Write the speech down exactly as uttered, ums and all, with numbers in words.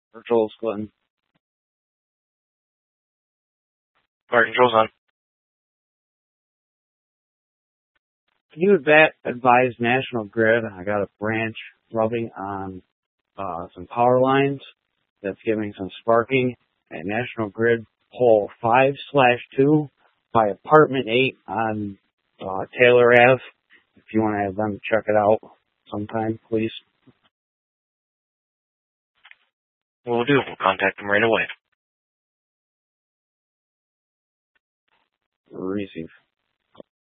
Control's Clinton. Fire control's on. Can you adva- advise National Grid? I got a branch rubbing on uh, some power lines that's giving some sparking at National Grid pole five slash two by apartment eight on uh, Taylor Ave. If you want to have them check it out sometime, please. We'll do. We'll contact them right away. Receive.